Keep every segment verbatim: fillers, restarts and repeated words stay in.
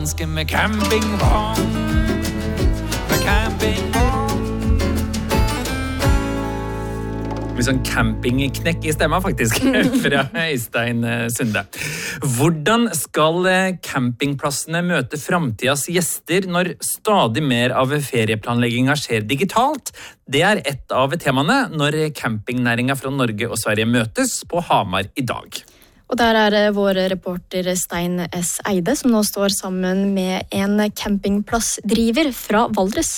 danske med campingvogn. Med campingvogn. Litt sånn campingknekk i stemma faktisk, fra Øystein Sunde. Hvordan skal campingplassene møte fremtidens gjester når stadig mer av ferieplanlegginga skjer digitalt? Det er et av temaene når campingnæringa fra Norge og Sverige møtes på Hamar i dag. Og der er vår reporter Stein S. Eide, som nå står sammen med en campingplassdriver fra Valdres.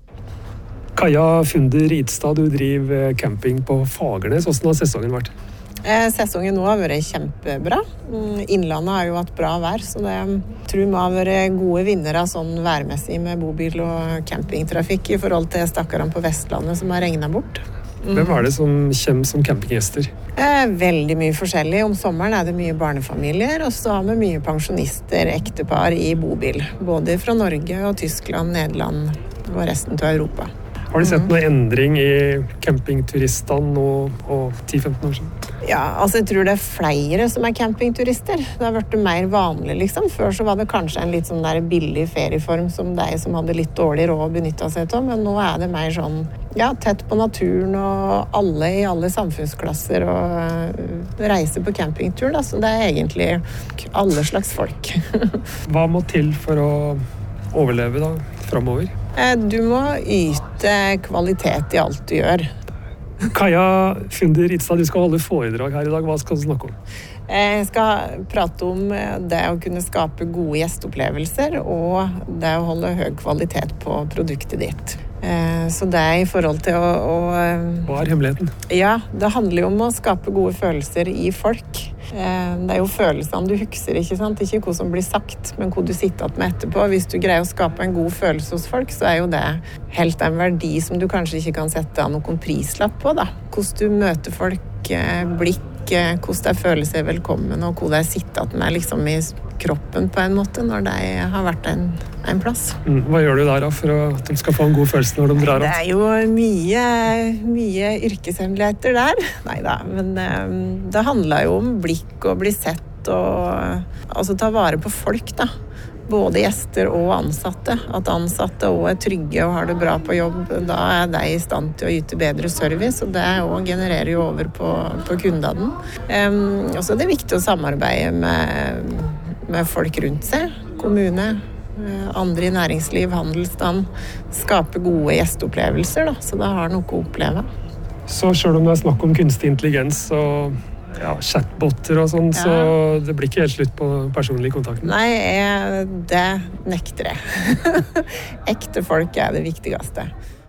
Kaja Funder Ridstad, du driver camping på Fagernes. Hvordan har sesongen vært? Eh, sesongen nå har vært kjempebra. Innlandet har jo hatt bra vær, så det tror vi har vært gode vinnere sånn værmessig med bobil- og campingtrafikk i forhold til stakkarene på Vestlandet som har regnet bort. Mm. Hvem er det som kommer som campinggjester? Eh, veldig mye forskjellig. Om sommeren er det mye barnefamilier, og så har vi mye pensjonister, ektepar i bobil. Både fra Norge og Tyskland, Nederland og resten av Europa. Har du sett noe endring i campingturistene nå på ti til femten år siden? Ja, altså jeg tror det er flere som er campingturister. Det har vært mer vanlig, liksom. Før så var det kanskje en litt sånn der billig ferieform som deg som hadde litt dårlig råd å benytte seg av, men nå er det mer sånn, ja, tett på naturen og alle i alle samfunnsklasser og reise på campingtur, da. Så det er egentlig alle slags folk. Hva må til for å overleve da, fremover? Du må yte kvalitet i alt du gjør. Kaja Funder Ridstad, du skal holde foredrag her i dag. Hva skal du snakke om? Jeg skal prate om det å kunne skape gode gjesteopplevelser og det å holde høy kvalitet på produktet ditt. Så det er i forhold til å... å Hva er hemmeligheten? Ja, det handler jo om å skape gode følelser i folk. Det er jo følelsene du husker, ikke sant? Ikke hva som blir sagt, men hva du sitter med etterpå. Hvis du greier å skape en god følelse hos folk, så er jo det helt en verdi som du kanskje ikke kan sette av noen prislapp på, da. Hvordan du møter folk, blikk, hvordan de føler seg velkommen, og hvordan de sitter med liksom i kroppen på en måte når de har vært en, en plass. Mm, hva gjør du der da for at de skal få en god følelse når de drar av? Det er jo mye, mye yrkeshemmeligheter der. Neida, men um, det handler jo om blikk og bli sett og altså ta vare på folk da. Både gjester og ansatte. At ansatte også er trygge og har det bra på jobb, da er de i stand til å yte bedre service, og det også genererer jo over på, på kundene. Um, og så er det viktig å samarbeide med, med folk rundt seg, kommune, andre i næringsliv, handelsstand, skape gode gjesteopplevelser, da, så det har noe å oppleve. Så selv om det er snakk om kunstig intelligens og ja, chatbotter og sånn, ja. Så det blir ikke helt slutt på personlig kontakt? Nei, jeg, det nekter jeg. Ekte folk er det viktigste.